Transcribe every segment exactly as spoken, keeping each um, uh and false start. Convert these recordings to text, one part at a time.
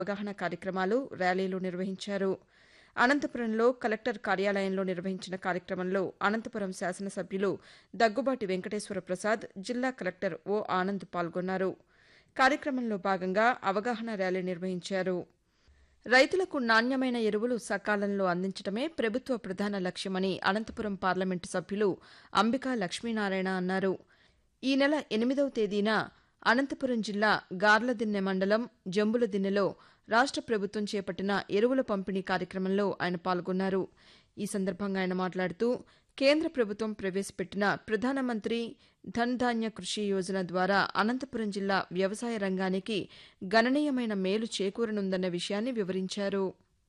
అవగాహన కార్యక్రమాలు, ర్యాలీలు నిర్వహించారు. అనంతపురంలో కలెక్టర్ కార్యాలయంలో నిర్వహించిన కార్యక్రమంలో అనంతపురం శాసనసభ్యులు దగ్గుబాటి వెంకటేశ్వర ప్రసాద్, జిల్లా కలెక్టర్ ఓ ఆనంద్ పాల్గొన్నారు. కార్యక్రమంలో భాగంగా అవగాహన ర్యాలీ నిర్వహించారు. రైతులకు నాణ్యమైన ఎరువులు సకాలంలో అందించడమే ప్రభుత్వ ప్రధాన లక్ష్యమని అనంతపురం పార్లమెంటు సభ్యులు అంబికా లక్ష్మీనారాయణ అన్నారు. ఈ నెల ఎనిమిదవ తేదీన అనంతపురం జిల్లా గార్లదిన్నె మండలం జంబులదిన్నెలో రాష్ట ప్రభుత్వం చేపట్టిన ఎరువుల పంపిణీ కార్యక్రమంలో ఆయన పాల్గొన్నారు. ఈ సందర్భంగా ఆయన మాట్లాడుతూ కేంద్ర ప్రభుత్వం ప్రవేశపెట్టిన ప్రధానమంత్రి ధన్ ధాన్య కృషి యోజన ద్వారా అనంతపురం జిల్లా వ్యవసాయ రంగానికి గణనీయమైన మేలు చేకూరనుందన్న విషయాన్ని వివరించారు.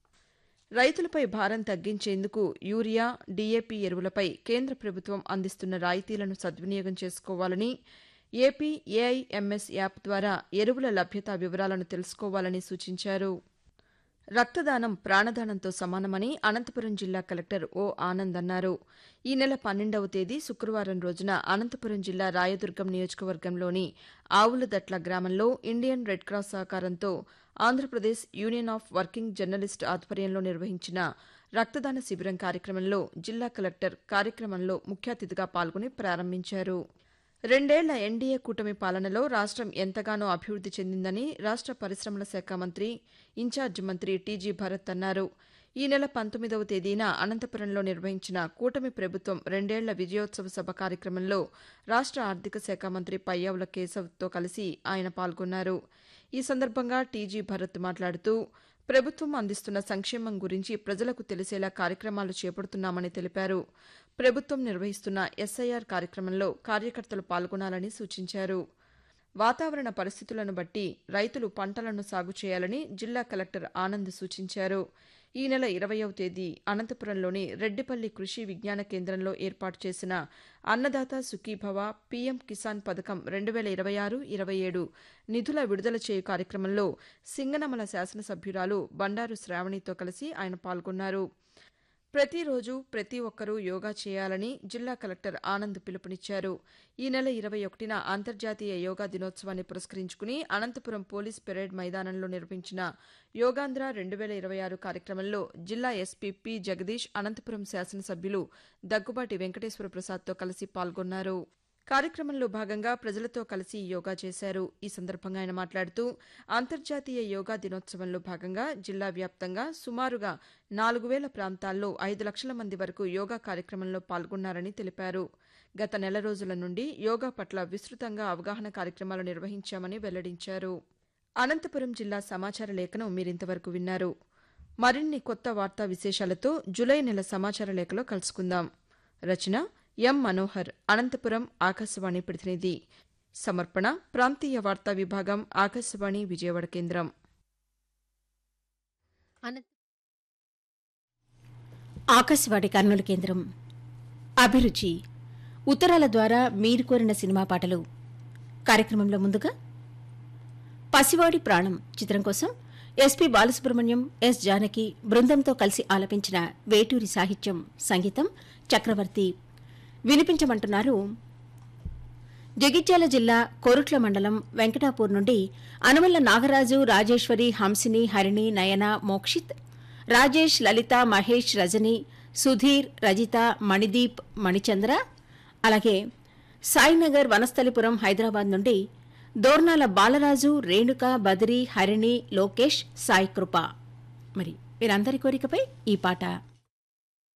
రైతులపై భారం తగ్గించేందుకు యూరియా, డీఏపీ ఎరువులపై కేంద్ర ప్రభుత్వం అందిస్తున్న రాయితీలను సద్వినియోగం చేసుకోవాలని, ఏపీ ఏఐఎంఎస్ యాప్ ద్వారా ఎరువుల లభ్యత వివరాలను తెలుసుకోవాలని సూచించారు. రక్తదానం ప్రాణదానంతో సమానమని అనంతపురం జిల్లా కలెక్టర్ ఓ ఆనంద్ అన్నారు. ఈ నెల పన్నెండవ తేదీ శుక్రవారం రోజున అనంతపురం జిల్లా రాయదుర్గం నియోజకవర్గంలోని ఆవులదట్ల గ్రామంలో ఇండియన్ రెడ్ క్రాస్ సహకారంతో Andhra Pradesh union of working journalist ఆధ్వర్యంలో నిర్వహించిన రక్తదాన శిబిరం కార్యక్రమంలో జిల్లా కలెక్టర్ కార్యక్రమంలో ముఖ్య అతిథిగా పాల్గొని ప్రారంభించారు. రెండేళ్ల ఎన్డీఏ కూటమి పాలనలో రాష్టం ఎంతగానో అభివృద్ది చెందిందని రాష్ట పరిశ్రమల శాఖ మంత్రి, ఇన్ఛార్జ్ మంత్రి టీజీ భరత్ అన్నారు. ఈ నెల పంతొమ్మిదవ తేదీన అనంతపురంలో నిర్వహించిన కూటమి ప్రభుత్వం రెండేళ్ల విజయోత్సవ సభ కార్యక్రమంలో రాష్ట ఆర్థిక శాఖ మంత్రి పయ్యావుల కేశవ్తో కలిసి ఆయన పాల్గొన్నారు. ఈ సందర్భంగా టీజీ భరత్ మాట్లాడుతూ ప్రభుత్వం అందిస్తున్న సంక్షేమం గురించి ప్రజలకు తెలిసేలా కార్యక్రమాలు చేపడుతున్నామని తెలిపారు. ప్రభుత్వం నిర్వహిస్తున్న ఎస్ఐఆర్ కార్యక్రమంలో కార్యకర్తలు పాల్గొనాలని సూచించారు. వాతావరణ పరిస్థితులను బట్టి రైతులు పంటలను సాగు చేయాలని జిల్లా కలెక్టర్ ఆనంద్ సూచించారు. ఈ నెల ఇరవయవ తేదీ అనంతపురంలోని రెడ్డిపల్లి కృషి విజ్ఞాన కేంద్రంలో ఏర్పాటు చేసిన అన్నదాత సుఖీభవ పీఎం కిసాన్ పథకం రెండు వేల ఇరవై ఆరు ఇరవై ఏడు నిధుల విడుదల చేయు కార్యక్రమంలో సింగనమల శాసనసభ్యురాలు బండారు శ్రావణితో కలిసి ఆయన పాల్గొన్నారు. ప్రతిరోజు ప్రతి ఒక్కరూ యోగా చేయాలని జిల్లా కలెక్టర్ ఆనంద్ పిలుపునిచ్చారు. ఈ నెల ఇరవై ఒకటిన అంతర్జాతీయ యోగా దినోత్సవాన్ని పురస్కరించుకుని అనంతపురం పోలీస్ పెరేడ్ మైదానంలో నిర్వహించిన యోగాంధ్ర రెండు వేల ఇరవై ఆరు కార్యక్రమంలో జిల్లా ఎస్పీ పి జగదీష్, అనంతపురం శాసనసభ్యులు దగ్గుబాటి వెంకటేశ్వర ప్రసాద్తో కలిసి పాల్గొన్నారు. కార్యక్రమంలో భాగంగా ప్రజలతో కలిసి యోగా చేశారు. ఈ సందర్భంగా ఆయన మాట్లాడుతూ అంతర్జాతీయ యోగా దినోత్సవంలో భాగంగా జిల్లా వ్యాప్తంగా సుమారుగా నాలుగు వేల ప్రాంతాల్లో ఐదు లక్షల మంది వరకు యోగా కార్యక్రమంలో పాల్గొన్నారని తెలిపారు. గత నెల రోజుల నుండి యోగా పట్ల విస్తృతంగా అవగాహన కార్యక్రమాలు నిర్వహించామని వెల్లడించారు. అనంతపురం జిల్లా సమాచార లేఖను మీరింతవరకు విన్నారు. మరిన్ని కొత్త వార్తా విశేషాలతో జులై నెల సమాచార లేఖలో కలుసుకుందాం. రచన ఎం మనోహర్, అనంతపురం ఆకాశవాణి ప్రతినిధి. సమర్పణ ప్రాంతీయ వార్తా విభాగం, ఆకాశవాణి విజయవాడ కేంద్రం. ఆకాశవాణి కర్నూలు కేంద్రం. అభిరుచి ఉత్తరాల ద్వారా మీరు కోరిన సినిమా పాటలు కార్యక్రమంలో ముందుగా పసివాడి ప్రాణం చిత్రం కోసం ఎస్పీ బాలసుబ్రహ్మణ్యం, ఎస్ జానకి బృందంతో కలిసి ఆలపించిన వేటూరి సాహిత్యం, సంగీతం చక్రవర్తి. వినిపించమంటున్నారు జగిత్యాల జిల్లా కోరుట్ల మండలం వెంకటాపూర్ నుండి అనుమల్ల నాగరాజు, రాజేశ్వరి, హంసిని, హరిణి, నయన, మోక్షిత్, రాజేష్, లలిత, మహేష్, రజని, సుధీర్, రజిత, మణిదీప్, మణిచంద్ర, అలాగే సాయినగర్, వనస్థలిపురం, హైదరాబాద్ నుండి దోర్నాల బాలరాజు, రేణుక, బదిరి, హరిణి, లోకేష్, సాయి కృప. మరి వీరందరి కోరికపై ఈ పాట.